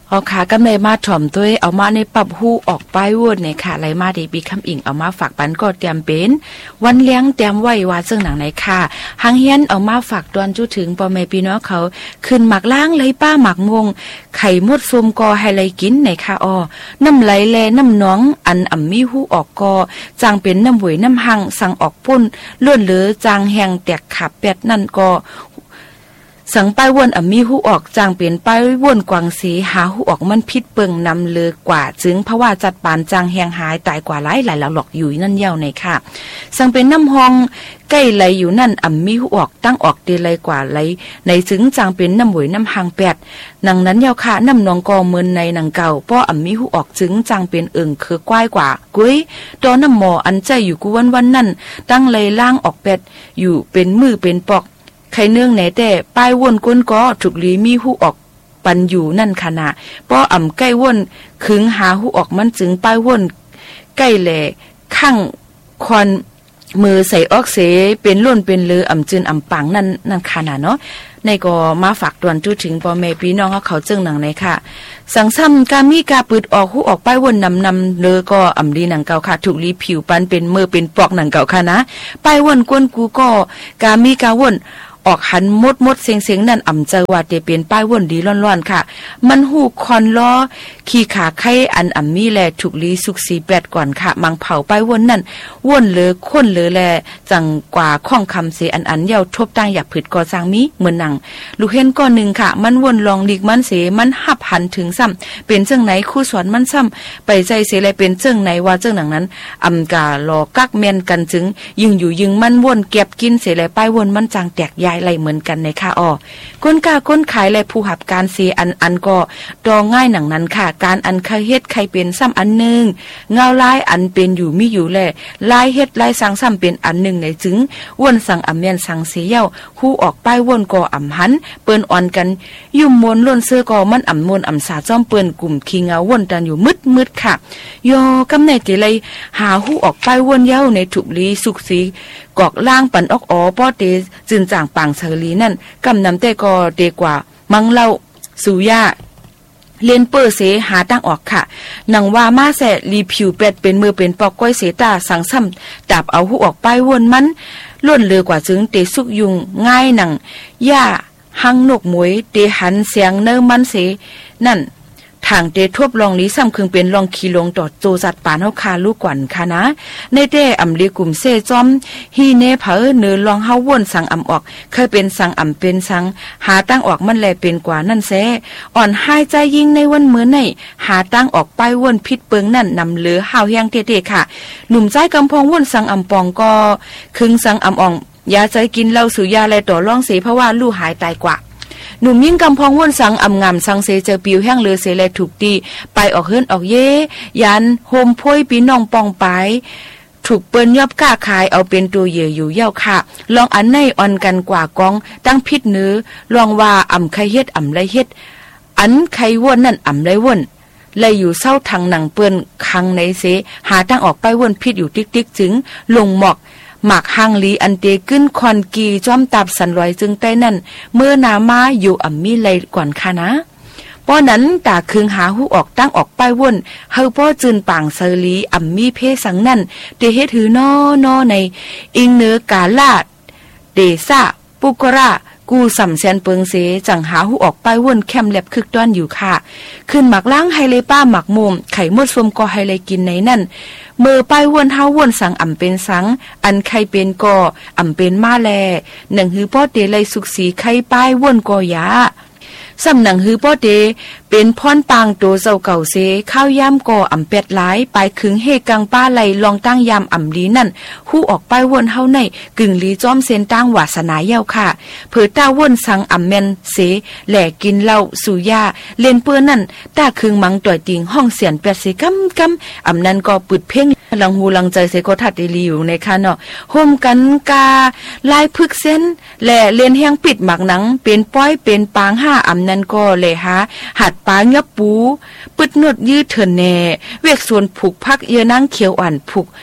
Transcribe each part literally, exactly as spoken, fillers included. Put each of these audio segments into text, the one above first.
เอาค่ะกำเลยมาถ่อมด้วยเอามาในปรับหูออกป้ายวนเนี่ยค่ะไรมาดีบีคำอิงเอามาฝากปันก็เตรียมเป็นวันเลี้ยงเตรียมไว้ว่าซึ่งหนังไหนค่ะหางเฮียนเอามาฝากตอนจุถึงปอแม่พี่น้องเขาขึ้นหมักล้างเลยป้าหมักงงไข่มดฟมกอให้ไรกินในค่ะอ้อน้ำไหลแลน้ำน้องอันอ่ำมีหูออกกอจางเป็นน้ำหวยน้ำหังสั่งออกป่นล้วนเหลือจางแหงแตกขับเป็ดนั่นก็สังป้ายวนอ่ำมีหูออกจางเปลี่ยนป้ายวนกวางสีหาหูออกมันพิษเปิงนำเลือกว่าจึงเพราะว่าจัดปานจางแหงหายตายกว่าหลายหลายหลอกอยู่นั่นเย้าในค่ะสังเป็นน้ำหองใกล้ไหลอยู่นั่นอ่ำมีหูออกตั้งออกเดลัยกว่าไหลในจึงจางเป็นน้ำหวยน้ำหางแปดนังนั้นเย้าค่ะน้ำนองกอเมินในนังเก่าป้ออ่ำมีหูออกจึงจางเป็นเอิงคือกว้ายกว่ากุ้ยตอน้ำหมออันใจอยู่กูวันวันนั่นตั้งไหลล่างออกแปดอยู่เป็นมือเป็นปอกใครเนื่องไหนแต่ป้ายวนก้นก็ถูกลีมีหูออกปันอยู่นั่นขณะป้ออ่ำใกล้วนขึงหาหูออกมันจึงป้ายวนใกล้แหล่ข้างควันมือใส่ออกเสเป็นล้นเป็นเลืออ่ำจืนอ่ำปังนั่นนั่นขณะเนาะในก็มาฝากตวนจูถึงพ่อแม่พี่น้องเขาเขาเจิ้งหนังในค่ะสังซ้ำกามีกาปืดออกหูออกป้ายวนนำนำเลอก็อ่ำดีหนังเก่าค่ะถูกลีผิวปันเป็นมือเป็นปอกหนังเก่าค่ะนะป้ายวนก้นกูก็กามีกาวนออกหันมดมดเสียงเสียงนั่นอ่ำเจอว่าเตเปลี่ยนป้ายวนดีร้อนๆค่ะมันหูคอนล้อขี่ขาไข่อันอ่ำมีแลถูกลีสุกสีแปดก่อนค่ะมังเผาป้ายวนนั่นวนเหลือค้นเหลือแลจังกว่าข้องคำเสอันอันเย้าทบตั้งอยากผืดก่อสร้างมีเหมือนหนังลูกเห็นก้อนหนึ่งค่ะมันวนลองลีกมันเสมันหับหันถึงซ้ำเป็นเจ้งไหนคู่สอนมันซ้ำไปใจเสเลยเป็นเจ้งไหนว่าเจ้งหนังนั้นอ่ำกาลอกักเมนกันจึงยิงอยู่ยิงมันวนเก็บกินเสเลยป้ายวนมันจางแตกยายไหลเหมือนกันในค่ะอ้อก้นกาก้นขายและผู้หับการเสียอันอันก็ดองง่ายหนังนั้นค่ะการอันใครเฮ็ดใครเป็นซ้ำอันหนึ่งเงาลายอันเป็นอยู่มีอยู่แลลายเฮ็ดลายสังซ้ำเป็นอันหนึ่งในจึงว่นสังอำเมียนสังเสียเย้าคู่ออกป้ายว่นก็อำหันเปิ้นอ่อนกันยุ่มมวนล้นเสื้อก็มันอำมวนอำสาจ้อมเปิ้นกลุ่มขี้เงาว่นตันอยู่มืดมืดค่ะยอกำในติเลยหาหูออกป้ายว่นเย้าในถุกลีสุกสีกอกล่างปันออกอ๋อป้อเตจึงจ่างปางเสรีนั่นกำนำแต่ก็เดกว่ามังเล่าสุยาเลียนเปอร์เสหาตั้งออกค่ะหนังว่ามาแสรีผิวเป็ดเป็นมือเป็นปอกก้อยเสตาสังซ้ำดับเอาหูออกไปวนมันล้วนเลือกว่าจึงเตสุกยุงง่ายหนังย่าหังนกหมวยเตหันเสียงเนื้อมันเสนั่นทางเตทบลองนี้ซ้ำคึงเป็นลองขีลงต่อโจจัดปานเฮาคาลูกกวนค่ะนะในเต้อำลีกลุ่มเซจอมฮีเนเผอเนือลองเฮาว่นสังอำออกเคยเป็นสังอำเป็นสังหาตั้งออกมันแลเป็นกว่านั่นแซอ่อนหายใจยิ่งในวันมื้อในหาตั้งออกไปว่นพิษเปิงนั่นนำเหลือหาวแฮงเตๆค่ะหนุ่มใจกำพองว่นสังอำปองก็คึงสังอำอ่องยาใจกินเหล้าสุยาแลต่อรองเสเพราะว่าลูกหายตายกว่าหนุ่มยิ่งกำพองว่นสังอำงามสังเสเจอปิวแห้งเลือเสแลถูกตีไปออกเฮิรนออกเย่ยันโฮมพ้ยปีน้องปองไปถูกเปิ้นยอบก้าขายเอาเป็นตัวเหยื่ออยู่เย้าค่ะลองอันในอ่อนกันกว่ากองตั้งพิษเนื้อลองว่าอ่ำไข่เฮ็ดอ่ำไรเฮ็ดอันไข่ว่นนั่นอ่ำไรว่นเลยอยู่เศร้าทางหนังเปิ้นคังในเสหาตั้งออกไปว่นพิษอยู่ติ๊กๆจึงลงหมอกหมากหางลีอันเตขึ้นคอนกีจ้อมตับสันลอยจึงใต้นั่นเมื่อนามาอยู่อ่ำมีไหลก่อนค่ะนะป้อนั้นตาคืงหาหูออกตั้งออกป้ายว่นเฮาป้อจืนป่างเซรีอ่ำมีเพสังนั่นเตเฮ็ดหือนอนอในอิงเนื้อกาลาดเดซ่าปุกระกูสำแสนเปิงเสจังหาหูออกป้ายว่นแคมแลบคึกต้อนอยู่ค่ะขึ้นหมักล้างไฮเลป้าหมักมุมไข่มดสมก็ไฮเลกินในนั่นเมื่อป้ายวนเฮาวนสังอ่ำเป็นสังอันใครเป็นก่ออ่ำเป็นมาแลหนังหือป้อเตไลสุกสีไข่ป้ายวนก่อยาสำหนังฮือป้อเตเป็นพรปางโตเจ้าเก่าเสข้าวย่ำก่ออ่ำเป็ดหลายไปขึงเฮกังป้าไหลลองตั้งยามอ่ำลีนั่นหู้ออกป้ายวนเฮาในกึ่งลีจ้อมเซนตั้งวาสนาเย้าค่ะเผื่อต้าวนสังอ่ำแมนเสแหล่กินเหล้าสุยาเล่นเปื้อนั่นต้าคึงมังต่อยติงห้องเสียนแปดเสกำกำอ่ำนั้นก็ปึดเพ่งลังหูลังใจเสก็ทัดได้ลีอยู่ในค่ะเนาะห่มกันกาลายพึกเส้นแหล่เล่นแห้งปิดหมักหนังเป็นป้อยเป็นปางห้าอ่ำนั้นก็เลยหาหัดปางยับปูปึดนวดยืดเถินแน่เวกส่วนผูกพักเยนั่งเขียวอ่อนผูก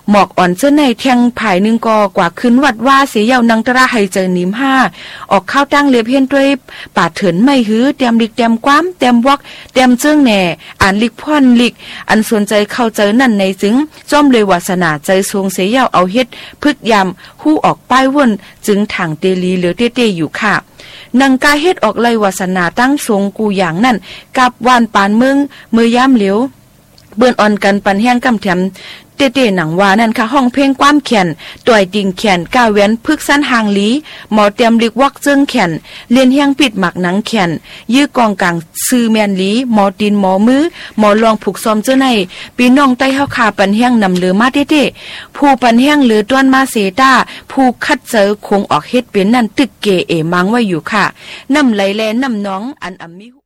หมอกอ่อนเจ้าในแทงผายหนึ่งกอกว่าขึ้นวัดว่าเสียยาวนังตราให้เจอนิมห้าออกข้าวตั้งเลียบเห็นด้วยป่าเถินไม่หื้อเตรียมลิกเตรียมความเตรียมวอกเตรียมเจิ้งแหน่อ่านลิกพ่อนลิกอันสนใจเข้าเจอนั่นในจึงจ้อมเลยวาสนาใจทรงเสียยาวเอาเฮ็ดพึกยำหู้ออกป้ายวนจึงถังเตลีเหลือเต้ๆอยู่ค่ะนังกาเฮ็ดออกเลยวาสนาตั้งทรงกูอย่างนั่นกับวานปานเมืองมือย่ำเหลียวเบิ่นอ่อนกันปันแห้งกำแถมเต้ๆหนังว่านั่นค่ะห้องเพลงความแขนต่อยติงแขนก้าวแว้นพึกสั้นหางลีหมอเตรียมลิกวักเจิ้งแขนเลียนเฮียงปิดหมักหนังแขนยื้อกองกลางซื้อแมนลีหมอตีนหมอมือหมอลองผูกซ้อมเจ้าในปีน้องใต้เฮาคาปันแห้งนำเหลือมาเต้ๆผู้ปันแห้งเหลือต้วนมาเสตาผู้คัดเจอคงออกเฮ็ดเป็นนั่นตึกเกเอมังไว้อยู่ค่ะนำไหลแลนำน้องอันอำมิ